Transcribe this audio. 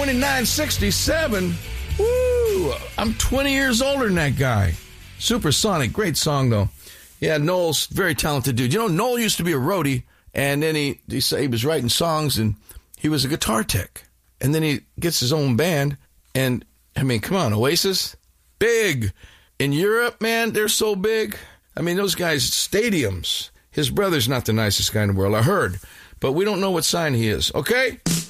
2967. Woo! I'm 20 years older than that guy. Supersonic. Great song, though. Yeah, Noel's very talented dude. You know, Noel used to be a roadie, and then he was writing songs, and he was a guitar tech. And then he gets his own band, and, I mean, come on, Oasis? Big. In Europe, man, they're so big. I mean, those guys, stadiums. His brother's not the nicest guy in the world, I heard. But we don't know what sign he is, okay?